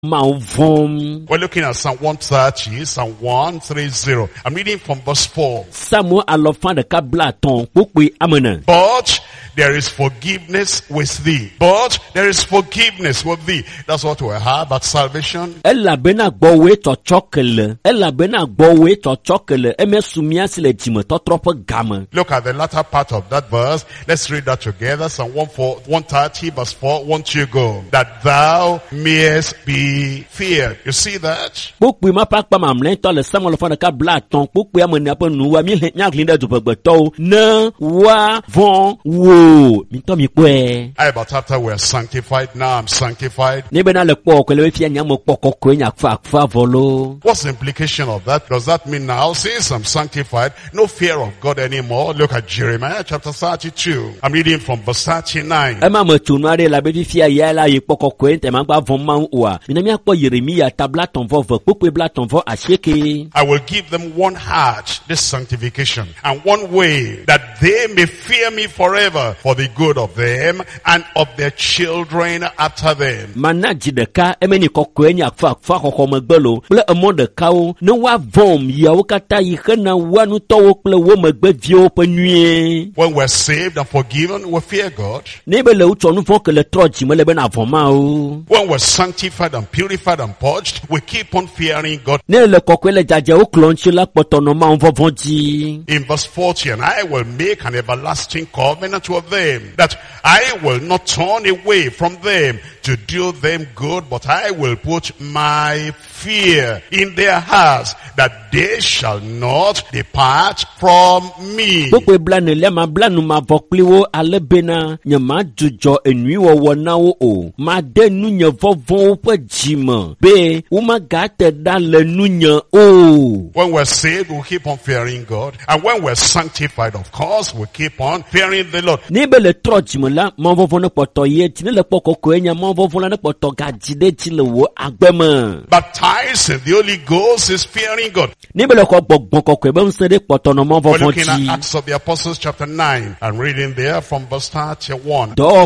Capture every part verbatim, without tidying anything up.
We're looking at Psalm one thirty, Psalm one thirty. I'm reading from verse four. But there is forgiveness with thee. But there is forgiveness with thee. That's what we have about salvation. Look at the latter part of that verse. Let's read that together. Psalm one thirty verse four. Won't you go? That thou mayest be feared. You see that? I but after we are sanctified, now I'm sanctified. What's the implication of that? Does that mean now, since I'm sanctified, no fear of God anymore? Look at Jeremiah chapter thirty-two. I'm reading from verse thirty-nine. I will give them one heart, this sanctification, and one way, that they may fear me forever, for the good of them and of their children after them. When we're saved and forgiven, we fear God. When we're sanctified and purified and purged, we keep on fearing God. In verse forty, and I will make an everlasting covenant with them, that I will not turn away from them to do them good, but I will put my fear in their hearts, that they shall not depart from me. When we're saved, we'll keep on fearing God. And when we're sanctified, of course, we'll keep on fearing the Lord. Baptized in the Holy Ghost is fearing God. We're looking at Acts of the Apostles chapter nine. I'm reading there from verse thirty-one. Then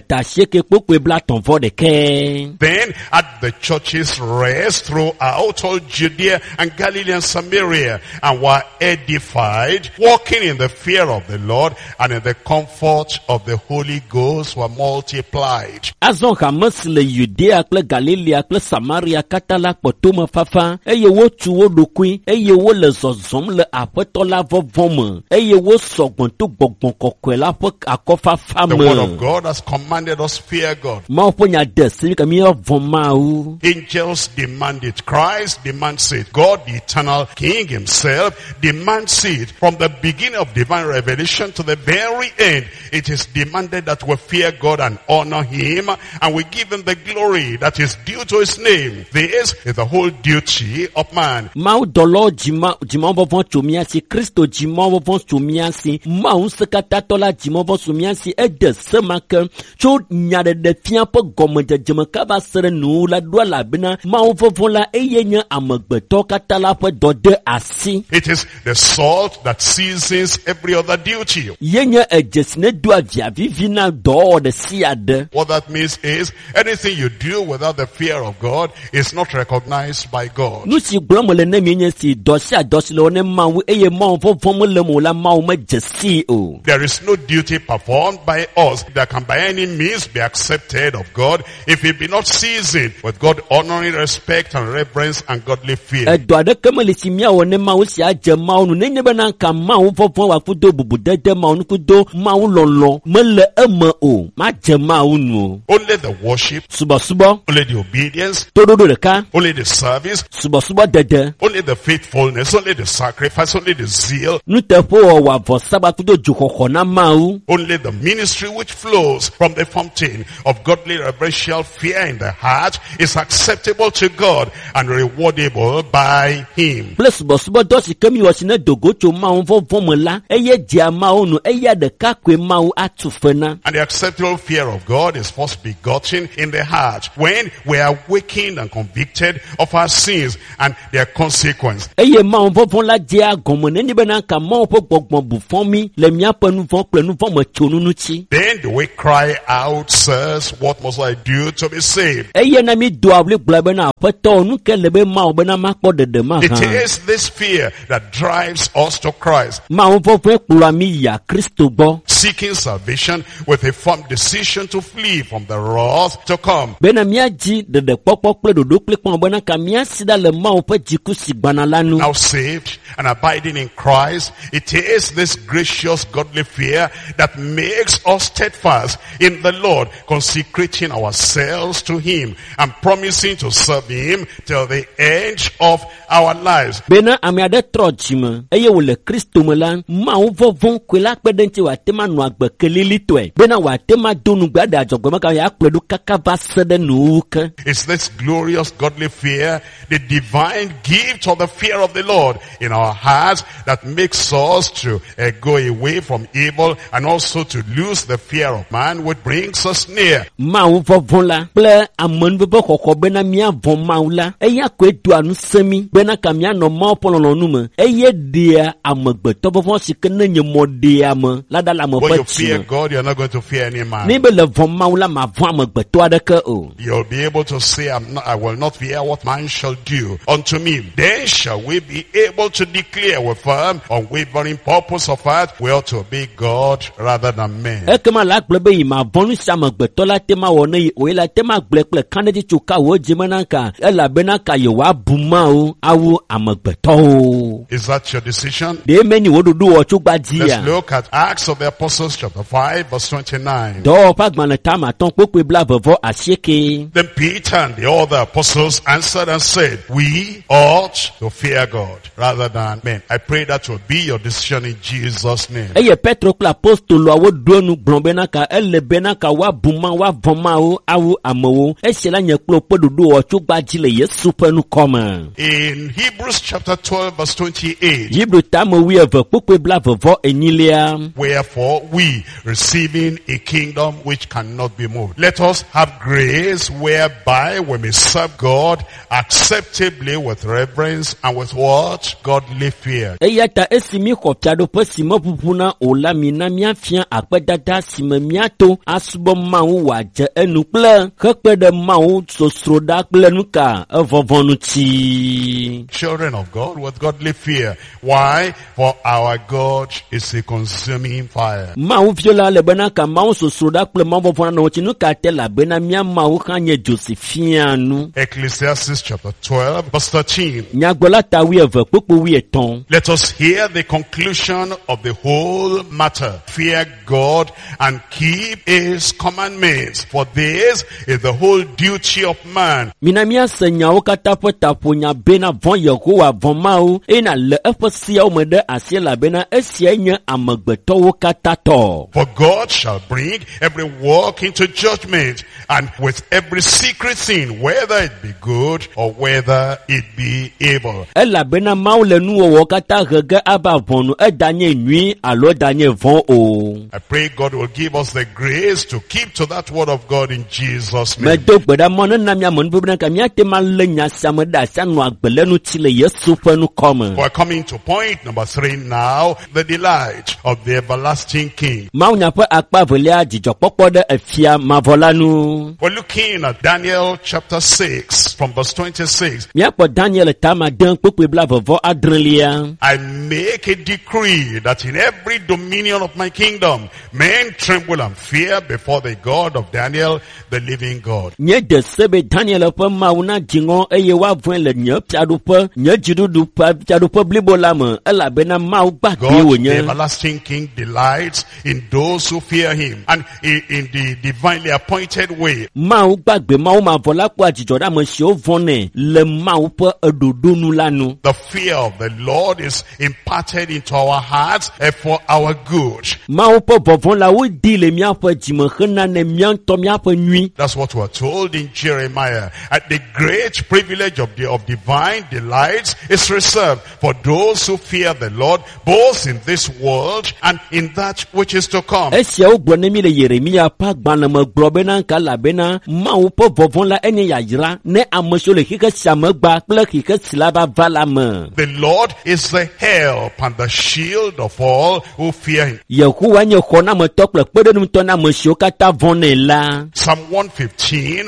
at the churches rest throughout all Judea and Galilee and Samaria, and were edified, walking in the fear of the Lord, and in the comfort of the Holy Ghost were multiplied. The word of God has commanded us fear God. Angels demand it. Christ demands it. God, the eternal King himself, demands it. From the beginning of divine revelation to the very end, it is demanded that we fear God and honor him, and we give him the glory that is due to his name. This is the whole duty of man. It is the salt that seasons every other duty. What that means is, anything you do without the fear of God is not recognized by God. There is no duty performed by us that can by any means be accepted of God if it be not seasoned with God honoring respect and reverence and godly fear. Only the worship, only the obedience, only the service, only the faithfulness, only the sacrifice, only the zeal, only the ministry which flows from the fountain of godly reverential fear in the heart is acceptable to God and rewardable by him. And the acceptable fear of God is first begotten in the heart when we are awakened and convicted of our sins and their consequence. Then do we cry out, sirs, what must I do to be saved? Then is this fear that drives us to Christ. Seeking salvation with a firm decision to flee from the wrath to come. Now saved and abiding in Christ, it is this gracious godly fear that makes us steadfast in the Lord, consecrating ourselves to Him and promising to serve Him till the end of our lives. It's this glorious godly fear, the divine gift of the fear of the Lord in our hearts, that makes us to uh, go away from evil and also to lose the fear of man, which brings us near. When you fear God, you're not going to fear any man. You'll be able to say, I'm not, I will not fear what man shall do unto me. Then shall we be able to declare with firm, unwavering purpose of heart, we ought to obey God rather than men. Is that your decision? Let's look at Acts of the Apostles chapter five verse twenty-nine. Then Peter and the other apostles answered and said, we ought to fear God rather than men. I pray that will be your decision in Jesus' name. In Hebrews chapter twelve verse twenty-eight, wherefore we, receiving a kingdom which cannot be moved, let us have grace whereby we may serve God acceptably with reverence and with what? Godly fear. Children of God with godly fear. Why? For our God is a consuming fire. Ecclesiastes chapter twelve verse thirteen. Let us hear the conclusion of the whole matter. Fear God and keep His commandments, for this is the whole duty of man. For God shall bring every work into judgment, and with every secret thing, whether it be good or whether it be evil. I pray God will give us the grace to keep to that word of God in Jesus' name. We're coming to point number three now, the delight of the everlasting King. We're looking at Daniel chapter six from verse twenty-six. I make a decree that in every dominion of my kingdom, men tremble and fear before the God of Daniel, the living God. God, the everlasting King, delights in those who fear Him, and in, in the divinely appointed way. The fear of the Lord is imparted into our hearts for our good. That's what we're told in Jeremiah. At the great privilege of the of divine delights is reserved for those who fear the Lord, both in this world and in that which is to come. The Lord is the help and the shield of all who fear Him. Psalm one fifteen verse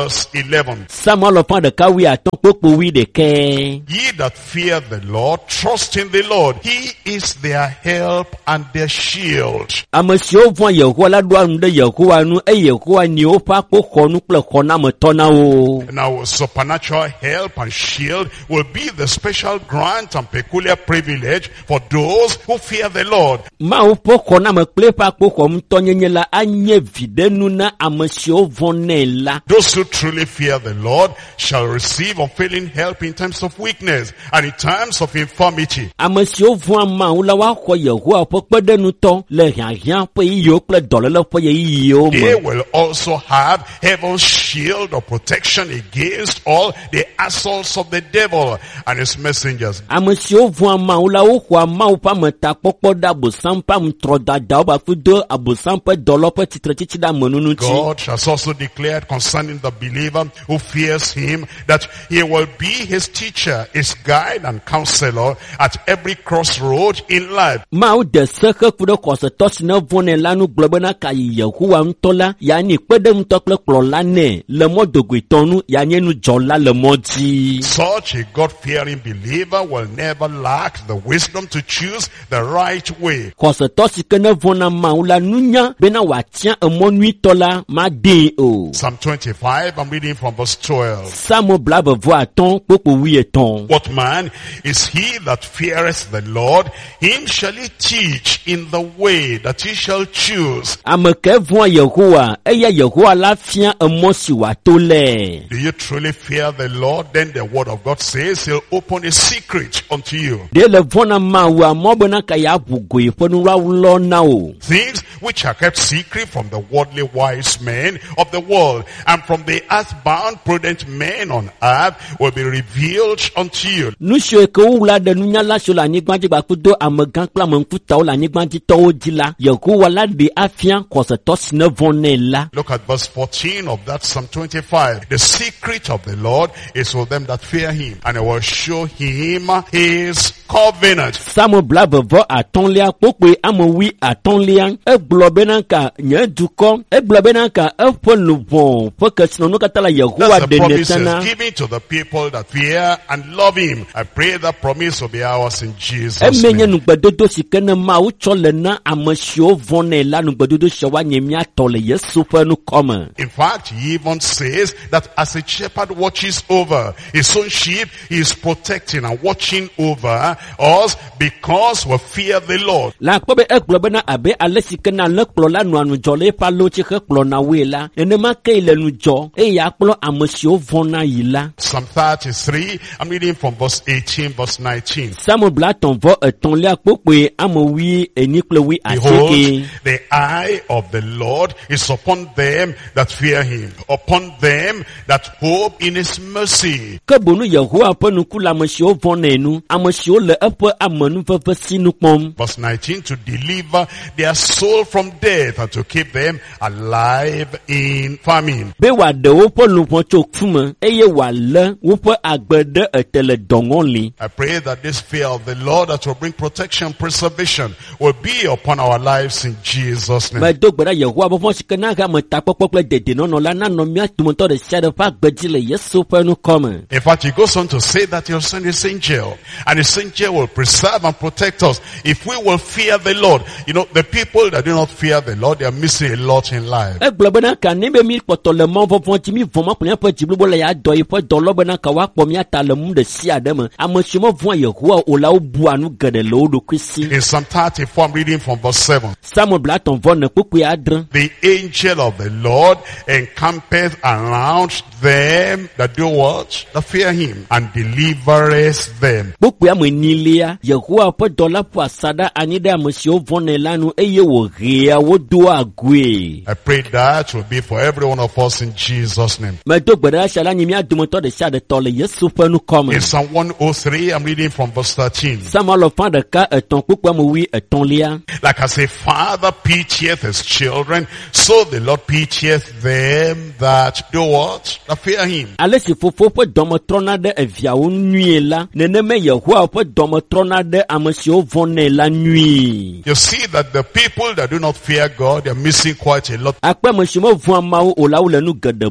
verse eleven. Samuel ọ̀fọ̀n dẹ̀ka wí àtọ́ pópó wí dẹ̀kẹ́. Ye that fear the Lord, trust in the Lord. He is their help and their shield. Amesi o vɔn Yehowa la do anu ɖe Yehowa nu eye Yehowa ni woƒe akpoxɔnu kple xɔnametɔ na wo. Now supernatural help and shield will be the special grant and peculiar privilege for those who fear the Lord. Mawu ƒe xɔname kple eƒe akpoxɔnutɔnyenye la anye viɖenu na ame siwo vɔn nɛ la. Those who truly fear the Lord shall receive unfailing help in times of weakness and in times of infirmity. Ame siwo vɔn Mawu la woaxɔ Yehowa ƒe kpeɖenutɔ le hiahiã ƒe yiyiwo kple dɔléle ƒe ɣeyiɣiwo They me. will also have heaven's shield of protection against all the assaults of the devil and his messengers. Ame siwo vɔn Mawu la woxɔa Mawu ƒe ametakpɔkpɔ ɖe abosam ƒe ametrɔdadawo bafi do abosam ƒe dɔlɔ ƒe tsitretsitsi ɖe amenunu ŋuti. God has also declared concerning the believer who fears him that he will be his teacher, his guide and counselor at every crossroad in life. Mawu de se xe ku ɖe xɔsetɔ si ne vɔnɛ la nu gblɔ bena kayi Yehowa ŋutɔ la yeanye kpeɖeŋutɔ kple kplɔla nɛ le mɔdogoetɔ nu yeanye nudzɔla le mɔ dzi. Such a God-fearing believer will never lack the wisdom to choose the right way. Xɔsetɔ si ke ne vɔna Mawu la nunya bena wòatia emɔ nyuitɔ la maɖee o. Psalm twenty-five, I'm reading from verse twelve. Samu blabevɔ atɔ̃ kpokpo wi etɔ̃. What man is he that feareth the Lord? Him shall he teach in the way that he shall choose. Ame ke vɔa Yehowa eya Yehowa la fia emɔ si wòato lɛ. Do you truly fear the Lord? Then the word of God says he'll open a secret unto you. Ɖe le vɔna Mawu mɔ bena ka yeaʋu goe ƒe nuwawulɔ na o. Things which are kept secret from the worldly wise men of the world and from the earthbound prudent men on earth will be revealed unto you. Nu siwo ke wowla ɖe nunyala siwo le anyigba dzi gbakudo amegã kple ame ŋkutawo le anyigba dzitɔwo dzi la, Yehowa la ɖe afia xɔsetɔ si ne vɔ̃ nɛ la. Look at verse fourteen of that Psalm twenty-five. The secret of the Lord is for them that fear him, and I will show him his covenant. Samu blabevɔ atɔ̃lia kpokpoe ame wi atɔ̃lia egblɔ bena ka nye dukɔ egblɔ bena ka eƒe luʋɔ ƒe kesinɔnu katã le Yehowa That's the ɖe promises netana. given to the people that fear and love him. I pray that promise will be ours in Jesus' Eme nye name. nugbedodo si ke ne Mawu tsɔ le na ame siwo vɔ̃ nɛ la nugbedodo siwo woanye míatɔ le Yesu ƒe nukɔme. In fact, he even says that as a shepherd watches over his own sheep, he is protecting and watching over us because we fear the Lord. La akpɔ be egblɔ bena abe ale si ke na alẽkplɔla nɔa nudzɔ le eƒe alotsi hekplɔna woe la, nenema ke le nudzɔ eye akplɔ ame siwo vɔ̃na yi la. Psalm thirty-three, I'm reading from verse eighteen, verse nineteen. Samu blatɔ̃ vɔ etɔ̃lia kpokpoe ame wi enyi kple wi Behold, asieke. the eye of the Lord is upon them that fear him, upon them that hope in his mercy. Ke bonu Yehowa ƒe nuku le ame siwo vɔ̃ nɛ nu, ame siwo le eƒe amenuveve sinu kpɔm. Verse nineteen, to deliver their soul from death and to keep them alive in famine. Be wòaɖe woƒe luʋɔ tso ku me eye wòalé woƒe agbe ɖe ete le dɔŋɔli. I pray that this fear of the Lord that will bring protection, preservation will be upon our lives in Jesus' name. Medo gbe ɖa Yehowa ƒe vɔvɔ̃ si ke na he ame takpɔkpɔ kple dedenɔnɔ la nanɔ mía dometɔ ɖe sia ɖe ƒe agbe dzi le Yesu ƒe nukɔme. In fact, he goes on to say that he'll send his angel, and his angel will preserve and protect us if we will fear the Lord. You know, the people that do not fear the Lord, they are missing a lot in life. Egblɔ bena ka ne be mí kpɔtɔ le mɔ vɔvɔ̃ dzi mí vɔ maƒo míaƒe dzi blibo le ya dɔ yi ƒe dɔlɔ bena ka woakpɔ míata le nu ɖe sia ɖe me. Ame siwo mevɔ̃a Yehowa o la wobua nu geɖe le wo ɖokui si. In Psalm thirty-four, I'm reading from verse seven. Samuel blatɔ̃ vɔ ne kpokpoe adre. The angel of the Lord encampeth around them that do what? That fear him, and delivereth them. Kpokpoe ame enyilia, Yehowa ƒe dɔla ƒo asaɖa anyi ɖe ame siwo vɔ̃ nɛ la nu eye wòhea wo do agoe. I pray that will be for every one of us in Jesus' name. Medo gbe ɖa sia la nye mía dometɔ ɖe sia ɖe tɔ le Yesu ƒe nukɔme. In Psalm one oh three, I'm reading from verse thirteen. Samuel ɔfã ɖeka etɔ̃ kpokpoe ame wi etɔ̃lia. Like as a father pitieth his children, so the Lord pitieth them that do what? That fear him. Ale si fofo ƒe dɔme trɔna ɖe eviawo nyuie la, nenema Yehowa ƒe dɔme trɔna ɖe ame siwo vɔ̃ nɛ la nyuie. You see that the people that do not fear God, they are missing quite a lot. Akpe ame siwo mevɔ̃a Mawu o la wo le nu geɖe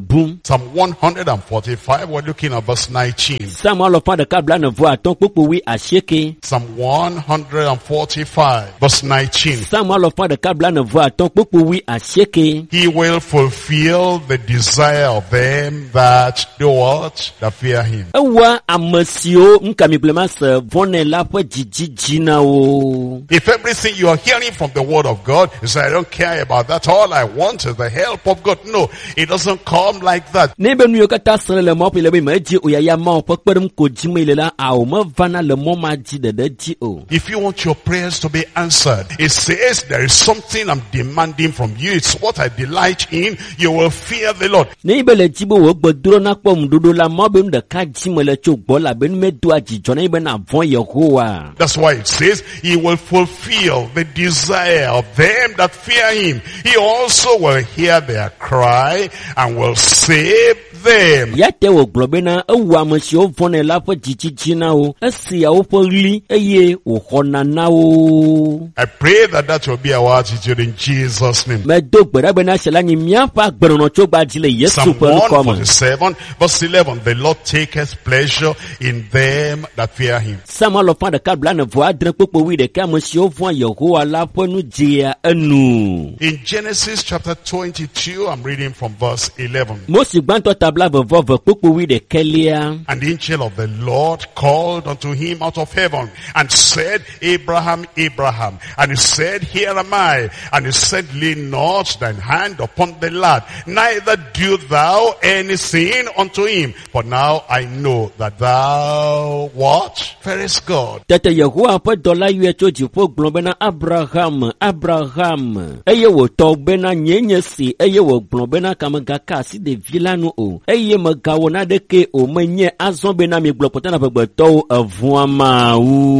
boom. Psalm one forty-five, we're looking at verse nineteen. Psalm alofan de kabla ne vo aton kpokpo wi asheke. Psalm one forty-five, verse nineteen. Psalm alofan de kabla ne vo aton kpokpo wi asheke. He will fulfill the desire of them that do what? That fear him. Ewa amasio nkamiblement se vone la po jijiji na o. If everything you are hearing from the word of God is, I don't care about that, all I want is the help of God. No, it doesn't come like that. Nebe nu yokata sele le mo pe le be maji o ya ya ma po kperem ko jime le la a o ma vana le mo ma ji de de ji o. If you want your prayers to be answered, it says there is something I'm demanding from you. It's what I delight in. You will fear the Lord. Nebe le jibo wo gboduro na pom dodo la mo be de ka jime le cho gbo la be me do aji jo na be na von Yehowa. That's why it says he will fulfill the desire of them that fear him. He also will hear their cry and will save them. Yate wo globe na ewu amasio vone la po jijiji na o. Esi ya wo po ri eye wo hona na o. I pray that that will be our attitude in Jesus' name. Me do gbera be na shela ni mia pa gbero cho gba jile Yesu Psalm pe one ko mo. forty-seven, verse eleven. The Lord taketh pleasure in them that fear him. Psalm alofan de kabla ne vo adre kpokpo wi de ka amasio von Yehowa la po nu jia enu. In Genesis chapter twenty-two, I'm reading from verse eleven. Mo si gbanto tabla vo vo kpokpo wi de kelia. And the angel of the Lord called unto him out of heaven and said, Abraham, Abraham. And he said, Here am I. And he said, Lay not thine hand upon the lad, neither do thou anything unto him. For now I know that thou what? Fearest God. Tete Yehowa po dola yue cho jipo gbon be na Abraham, Abraham. Eye wo to be na nyenye si, eye wo gbon be na kamaga ka si de vilanu o. Eye magawo na de ke o menye azon be na mi gbopota na begbeto avuama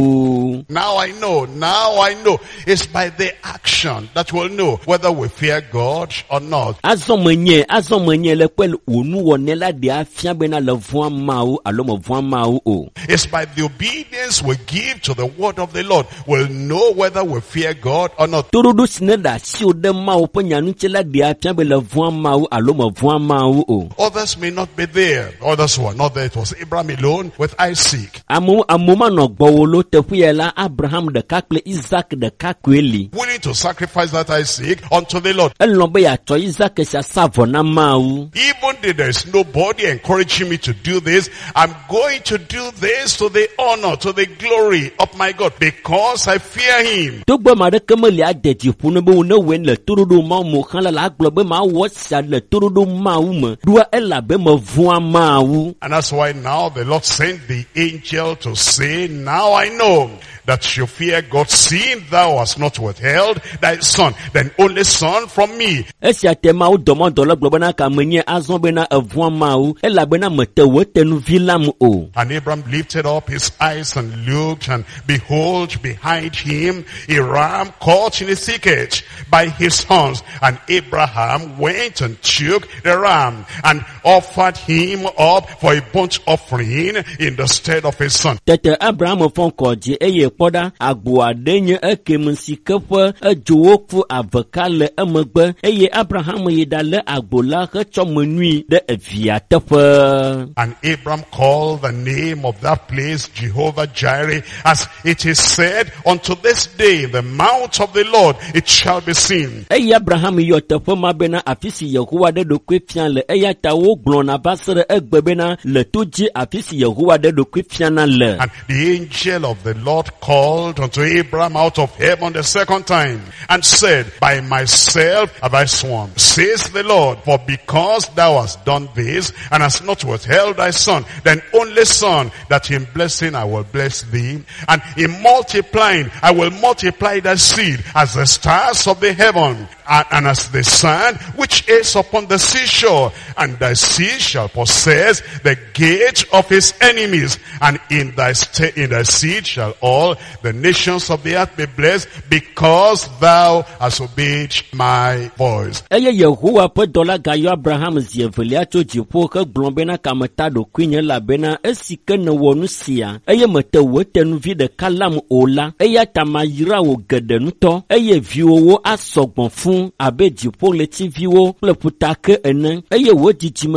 u. Now I know, now I know. It's by the action that we'll know whether we fear God or not. Azon menye, azon menye le kwel onu wone la de afia be na le vuama u, alo mo vuama u o. It's by the obedience we give to the word of the Lord we'll know whether we fear God or not. Turudu sineda si o de ma o po nyanu chela de afia be le vuama u, alo mo vuama u o. Others may not be there. Others who are not there. It was Abraham alone with Isaac. Amu amuma no gbowo lo tefuye la Abraham de kakle Isaac de kakweli. Willing to sacrifice that Isaac unto the Lord. Elombe ya to Isaac sha savo na mau. Even though there is nobody encouraging me to do this, I'm going to do this to the honor, to the glory of my God, because I fear him. Tugbo ma de kemeli adeti punu be una wen le turudu ma mo kan la aglo be ma wo sha le turudu ma wu me. Dua ela be ma vuan ma wu. And that's why now the Lord sent the angel to say, now I know that you fear God, seeing thou hast not withheld thy son, thine only son, from me. Esia te ma u domo dolo glo be na ka menye azon be na vuan ma wu. Ela be na mete wo tenu vilam o. And Abraham lifted up his eyes and looked, and behold, behind him a ram caught in a thicket by his horns. And Abraham went and took the ram and offered him up for a burnt offering in the stead of his son. Tete Abraham fon koji eye poda agbo adenye ekem sikefe ejowoku avekale emegbe eye Abraham yedale agbo la chomnui de evia tefe. And Abraham called the name of that place Jehovah Jireh, as it is said, unto this day the mount of the Lord it shall be seen. Eye Abraham yo tefe mabena afisi Yehowa de do kwefian le eya ta wo glon na basere egbebena le toji afisi Yehowa de do kwefian na le. And the angel of the Lord called unto Abraham out of heaven the second time and said, By myself have I sworn, says the Lord, for because thou hast done this and hast not withheld thy son, thine only son, that in blessing I will bless thee, and in multiplying I will multiply thy seed as the stars of the heaven, and, and as the sand which is upon the seashore, and thy seed shall possess the gate of his enemies, and in thy st- in thy seed shall all the nations of the earth be blessed, because thou hast obeyed my voice. Eye Yehowa pe dola gayo Abraham zievelia cho jipo ke blombena kameta do kwinye labena esike ne wonu sia. Eye mete wetenu vi de kalam ola. Eye tamayira wo gedenu to. Eye viwo wo asogbon fun abe jipo leti viwo ple putake ene. Eye wo jijime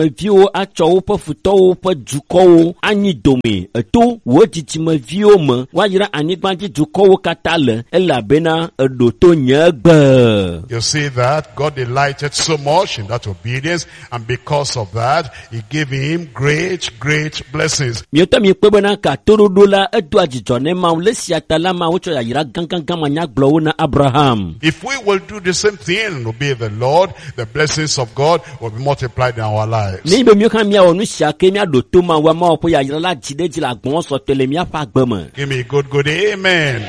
dzidzimeviwo atsɔ woƒe futɔwo ƒe dukɔwo anyi dome eto wo dzidzimeviwo me woayra anyigba dzi dukɔwo katã le elabena eɖo to nye gbe. You see that God delighted so much in that obedience, and because of that, He gave him great, great blessings. Miotɔ mi kpe bena ka toɖoɖo la edo adzidzɔ ne Mawu le sia ta la Mawu tsɔ yayra gãgãgã manyagblɔwo na Abraham. If we will do the same thing and obey the Lord, the blessings of God will be multiplied in our lives. Ne be miɔka miawɔ nu sia ke miaɖo to Mawu Mawu ƒe yayra la dzi ɖe dzi le agbɔsɔsɔ le miaƒe agbe me. Give me a good, good amen.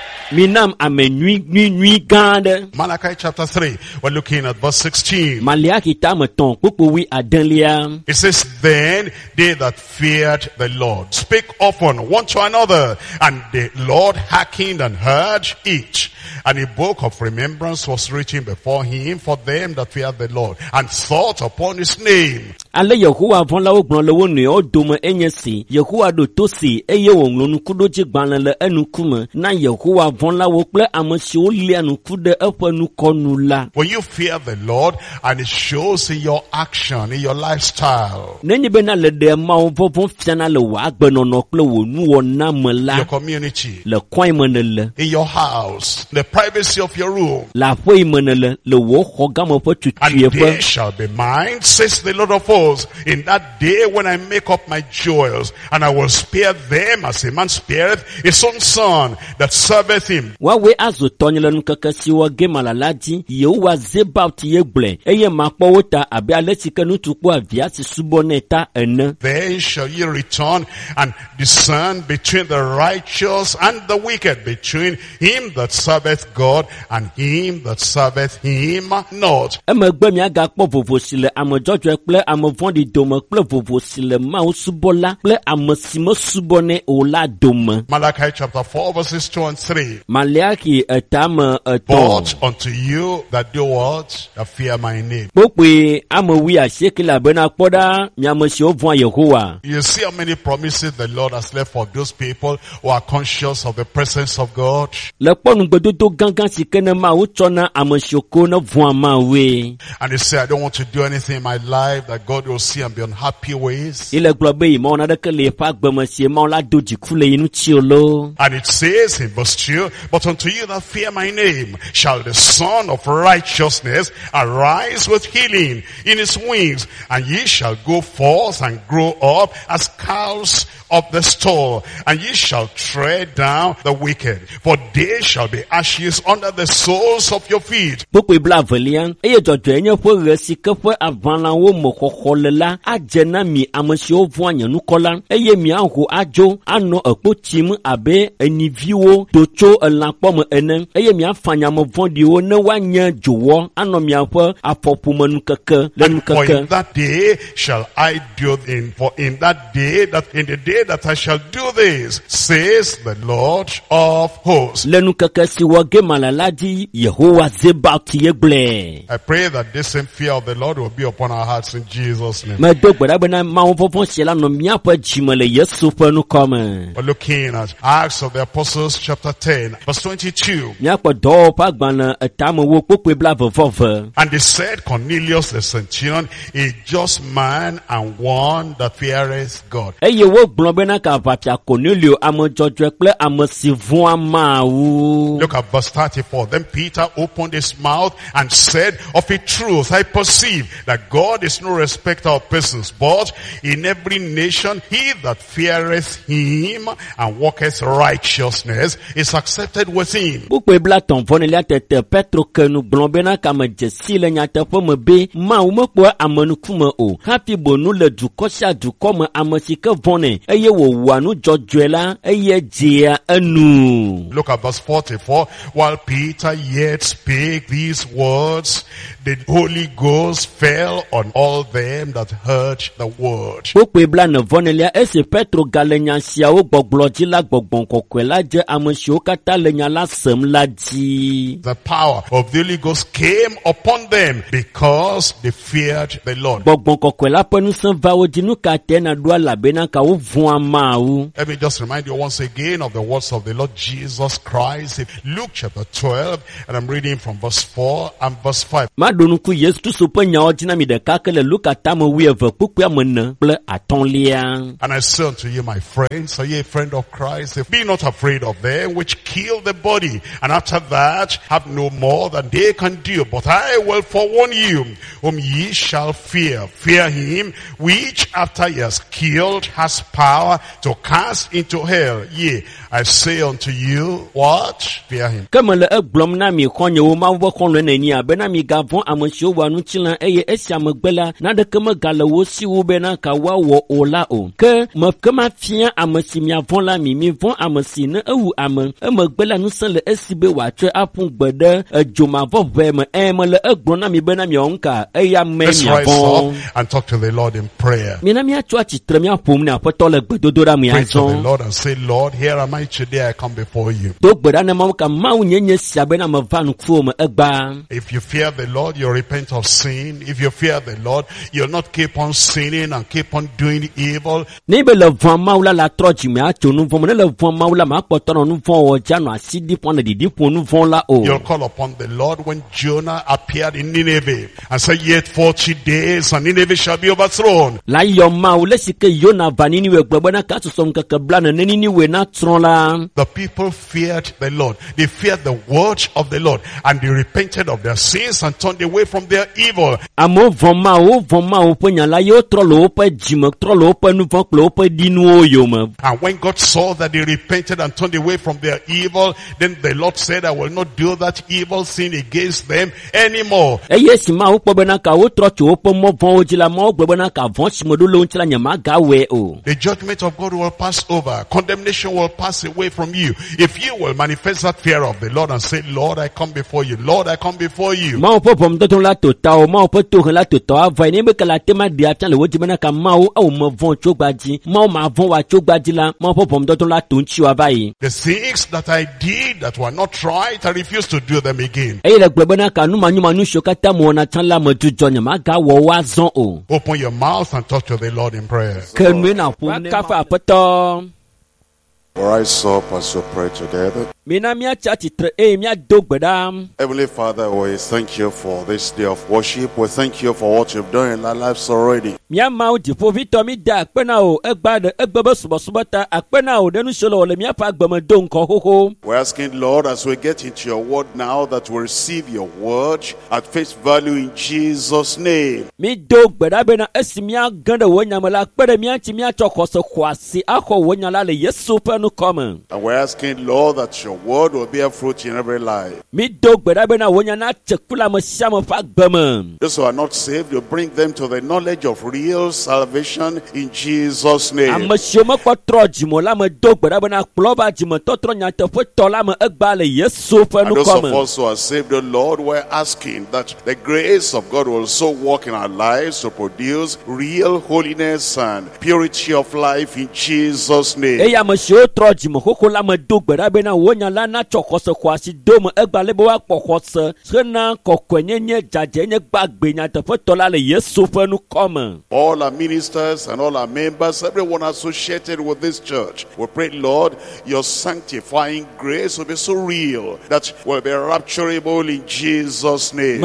Minam ame nyui nyui nyui gã aɖe. Malachi chapter three, we're looking at verse sixteen. Maliaki ta me tɔn kpokpowi adelia. It says, then they that feared the Lord spake often one to another, and the Lord hearkened and heard each. And a book of remembrance was written before him for them that feared the Lord, and thought upon his name. Ale Yehowa vɔlawo gblɔ le wo nɔewo dome enye si, Yehowa ɖo to si, eye wòŋlɔ nukuɖodzi gbalẽ le enukume na Yehowa vɔlawo kple ame siwo lia nuku ɖe eƒe nukɔnu la. When you fear the Lord, and it shows in your action, in your lifestyle, nenye bena le ɖe Mawu vɔvɔ fiana le wò agbenɔnɔ kple wò nuwɔna me la, your community, le kɔe me ne le, in your house, the privacy of your room, le aƒe me ne le, le wò xɔ game ƒe and tutuiƒe. they shall be mine, says the Lord of hosts, in that day when I make up my jewels, and I will spare them as a man spareth his own son that serveth him. Wawe azu tɔnye le nukeke siwo ge malala dzi, Yehowa Zebaot ye gblɔe, eye makpɔ wo ta abe ale si ke nutukpo avia si subɔ nɛ ta ene. Then shall ye return and discern between the righteous and the wicked, between him that serveth God and him that serveth him not. Emegbe miagakpɔ vovo si le ame dzɔdzɔe kple ame vɔ̃ɖi dome kple vovo si le Mawu subɔ la kple ame si mesubɔ nɛ o la dome. Malachi chapter four verses two and three. Maliaki etame But etɔn. unto you that do what? That fear my name. Kpokpe ame wi asieke le abena kpɔ ɖa miame siwo vɔ̃a Yehowa. You see how many promises the Lord has left for those people who are conscious of the presence of God. Le kpɔ nugbedodo gãgã si ke ne Mawu tsɔ na ame siwo ko ne vɔ̃a Mawue. And they say, I don't want to do anything in my life that God will see and be unhappy with. Ile gblɔ be Mawu naɖeke le eƒe agbeme si Mawu la do dziku le yi ŋuti o lo. And it says in verse two, but unto you that fear my name shall the Son of righteousness arise with healing in his wings, and ye shall go forth and grow up as cows of the stall, and ye shall tread down the wicked, for they shall be ashes under the soles of your feet. Kpokpe bla avelia, eye dzɔdzɔe nye ƒe ɣe si ke ƒe aʋalawo me xɔxɔ le la, adze na mi ame siwo vɔ̃a nye nukɔ la, eye miaho adzo, anɔ ekpo tsim abe enyiviwo do tso elãkpɔ me ene, eye miafanya ame vɔ̃ɖiwo ne woanye dzowɔ, anɔ miaƒe afɔƒome nukeke le And for nukeke. in that day shall I do in, for in that day, that in the day that I shall do this, says the Lord of hosts. Le nukeke si wɔ ge malala dzi, Yehowa Zebaot ye gblɔe. I pray that this same fear of the Lord will be upon our hearts in Jesus' name. Medo gbe ɖa bena Mawu vɔvɔ sia la nɔ miaƒe dzime le Yesu ƒe nukɔme. We're looking at Acts of the Apostles chapter ten, verse twenty-two. Miakpɔ dɔwɔƒe agbalẽ etamewo kpokpe bla vevɔve. And they said, Cornelius the centurion, a just man and one that feareth God. Eye wogblɔ bena ka aʋafia Cornelio ame dzɔdzɔe kple ame si vɔ̃a Mawu. Look at verse thirty-four. Then Peter opened his mouth and said, of a truth I perceive that God is no respecter of persons, but in every nation he that feareth him and walketh righteousness is accepted with him. Kpokpe bla tɔn vɔnelia tete Petro ke nu gblɔ bena kame dzesi le nyateƒe me be Mawu mekpɔa amenukume o. Hafi bonu le dukɔ sia dukɔ me ame si ke vɔnɛ eye wòwɔa nu dzɔdzɔe la eye dzea enu. Look at verse forty-four. While Peter yet spake these words, the Holy Ghost fell on all them that heard the word. Kpokpe bla ne vɔnelia esi Petro gale nya siawo gbɔgblɔ dzi la gbɔgbɔ kɔkɔe la dze ame siwo katã le nya la sem la dzi. The power of the Holy Ghost came upon them because they feared the Lord. Gbɔgbɔ kɔkɔe la ƒe ŋusẽ va wo dzi nu ka te na ɖoa labena ka wo vɔ̃a Let me just remind you once again of the words of the Lord Jesus Christ. Luke chapter twelve, and I'm reading from verse four and verse five. And I say unto you, my friends, are ye a friend of Christ? Be not afraid of them which kill the body, and after that have no more than they can do. But I will forewarn you, whom ye shall fear. Fear him which after he has killed has power to cast into hell. Yea, I say unto you, what? Fear him. Let's rise up and talk to the Lord in prayer. Pray to the Lord and say, Lord, here am I today, I come before you. If you fear the Lord, you repent of sin. If you fear the Lord, you'll not keep on sinning and keep on doing evil. You'll call upon the Lord when Jonah appeared in Nineveh and said, yet forty days and Nineveh shall be overthrown. The people feared the Lord. They feared the word of the Lord, and they repented of their sins and turned away from their evil. And when God saw that they repented and turned away from their evil, then the Lord said, I will not do that evil sin against them anymore. The judgment of God will pass over. Condemnation will pass away from you. If you will manifest that fear of the Lord and say, Lord, I come before you. Lord, I come before you. The things that I did that were not right, I refuse to do them again. Open your mouth and talk to the Lord in prayer. Rise up as we pray together. Heavenly Father, we thank you for this day of worship. We thank you for what you've done in our lives already. We're asking, Lord, as we get into your word now, that we receive your word at face value in Jesus' name. And we're asking, Lord, that your word will bear fruit in every life. Those who are not saved, you bring them to the knowledge of real salvation in Jesus' name. And those of us who are saved, the Lord, we're asking that the grace of God will so work in our lives to produce real holiness and purity of life in Jesus' name. All our ministers and all our members, everyone associated with this church, we pray, Lord, your sanctifying grace will be so real that will be rapturable in Jesus' name.